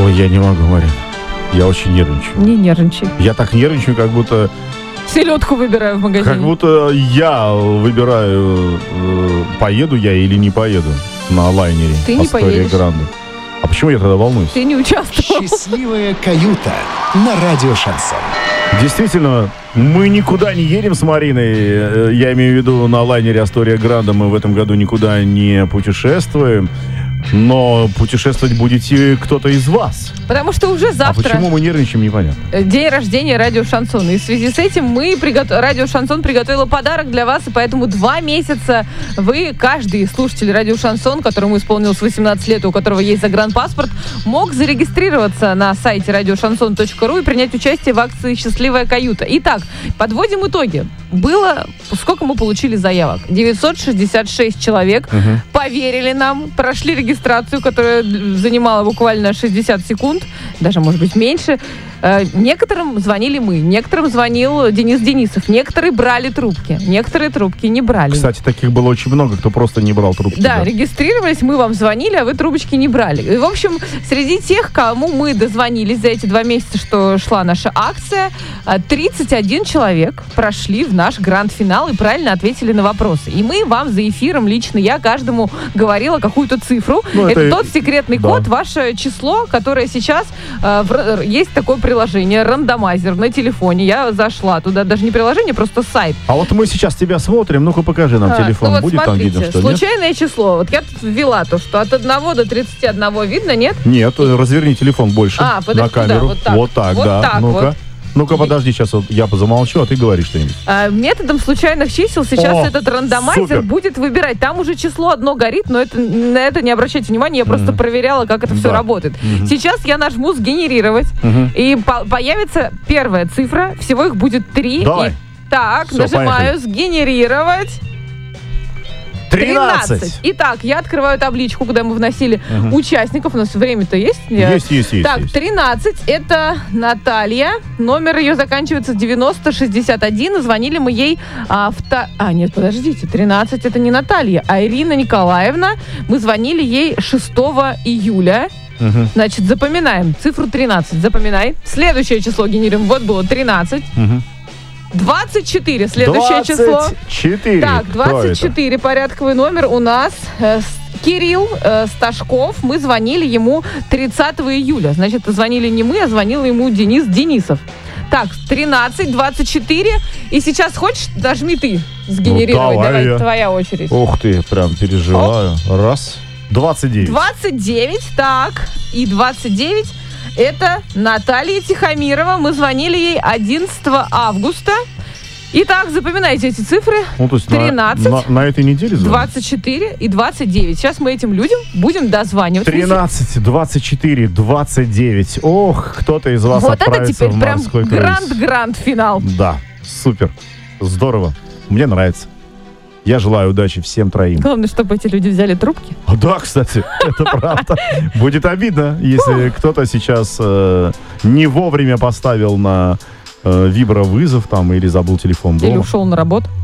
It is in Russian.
Ой, я не могу, Марин. Я очень нервничаю. Не нервничай. Я так нервничаю, как будто... Селедку выбираю в магазине. Как будто я выбираю, поеду я или не поеду на лайнере. Ты не Астория поедешь. Гранде. А почему я тогда волнуюсь? Ты не участвовал. Счастливая каюта на радио Шансон. Действительно, мы никуда не едем с Мариной. Я имею в виду на лайнере Астория Гранде. Мы в этом году никуда не путешествуем. Но путешествовать будете кто-то из вас. Потому что уже А завтра почему мы нервничаем, непонятно. день рождения Радио Шансон. И в связи с этим Радио Шансон приготовила подарок для вас. И поэтому 2 месяца вы, каждый слушатель Радио Шансон, которому исполнилось 18 лет, у которого есть загранпаспорт, мог зарегистрироваться на сайте радиошансон.ру и принять участие в акции «Счастливая каюта». Итак, подводим итоги. Сколько мы получили заявок? 966 человек поверили нам, прошли регистрацию, которая занимала буквально 60 секунд, даже, может быть, меньше. Некоторым звонили мы, некоторым звонил Денис Денисов, некоторые брали трубки, некоторые трубки не брали. Кстати, таких было очень много, кто просто не брал трубки. Да, регистрировались, мы вам звонили, а вы трубочки не брали. И, в общем, среди тех, кому мы дозвонились за эти 2 месяца, что шла наша акция, 31 человек прошли в наш гранд-финал и правильно ответили на вопросы. И мы вам за эфиром лично, я каждому говорила какую-то цифру. Это тот секретный код, ваше число, которое сейчас есть такое приложение, рандомайзер на телефоне. Я зашла туда, даже не приложение, просто сайт. А вот мы сейчас тебя смотрим, ну-ка покажи нам телефон. Ну вот будет смотрите, там видно, что случайное число. Вот я тут ввела то, что от 1 до 31 видно, нет? Нет, разверни телефон больше на камеру. Да, вот так, да. Ну-ка. вот. Ну-ка, подожди, сейчас вот я замолчу, а ты говоришь что-нибудь. Методом случайных чисел сейчас этот рандомайзер супер. будет выбирать. Там уже число одно горит, но на это не обращайте внимания. Я просто проверяла, как это все работает. Сейчас я нажму «Сгенерировать», и появится первая цифра. Всего их будет 3. Давай. Так, Всё, нажимаю «Сгенерировать». 13. Итак, я открываю табличку, куда мы вносили участников. У нас время-то есть? Есть. Так, 13. Это Наталья. Номер ее заканчивается 9061. И звонили мы ей нет, подождите. 13 это не Наталья, а Ирина Николаевна. Мы звонили ей 6 июля. Значит, запоминаем. Цифру 13. Запоминай. Следующее число генерируем. Вот было 13. 24, следующее число. 24. Так, 24, порядковый номер у нас Кирилл Сташков. Мы звонили ему 30 июля. Значит, звонили не мы, а звонил ему Денис Денисов. Так, 13, 24. И сейчас хочешь, нажми ты сгенерировать. Давай, твоя очередь. Ух ты, прям переживаю. Раз. 29. 29, так. И 29. Это Наталья Тихомирова. Мы звонили ей 11 августа. Итак, запоминайте эти цифры. Ну, то есть 13, на этой неделе звонили? 24 и 29. Сейчас мы этим людям будем дозваниваться. 13, 24, 29. Ох, кто-то из вас вот отправится это теперь в прям морской круиз. гранд-финал. Да, супер. Здорово. Мне нравится. Я желаю удачи всем 3. Главное, чтобы эти люди взяли трубки. Да, кстати, это правда. Будет обидно, если кто-то сейчас не вовремя поставил на вибровызов там или забыл телефон дома. Или ушел на работу.